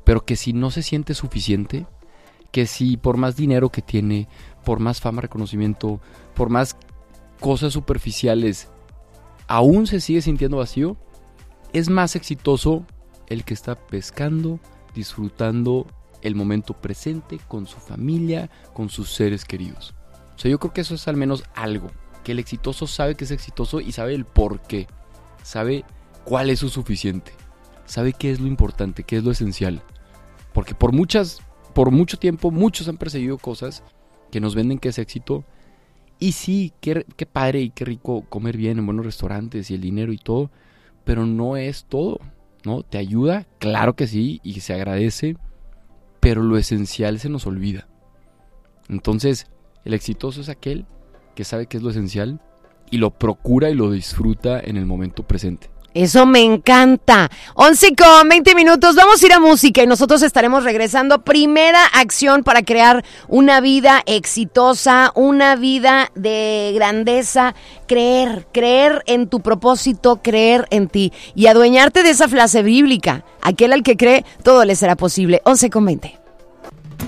pero que si no se siente suficiente, que si por más dinero que tiene, por más fama, reconocimiento, por más cosas superficiales, aún se sigue sintiendo vacío, es más exitoso el que está pescando, disfrutando el momento presente con su familia, con sus seres queridos. O sea, yo creo que eso es al menos algo, que el exitoso sabe que es exitoso y sabe el por qué, sabe cuál es su suficiente, sabe qué es lo importante, qué es lo esencial. Porque por mucho tiempo, muchos han perseguido cosas que nos venden que es éxito. Y sí, qué padre y qué rico comer bien en buenos restaurantes y el dinero y todo, pero no es todo, ¿no? Te ayuda, claro que sí, y se agradece, pero lo esencial se nos olvida. Entonces, el exitoso es aquel que sabe qué es lo esencial y lo procura y lo disfruta en el momento presente. Eso me encanta. 11:20. Vamos a ir a música y nosotros estaremos regresando. Primera acción para crear una vida exitosa, una vida de grandeza. Creer en tu propósito, creer en ti y adueñarte de esa frase bíblica. Aquel al que cree, todo le será posible. 11:20.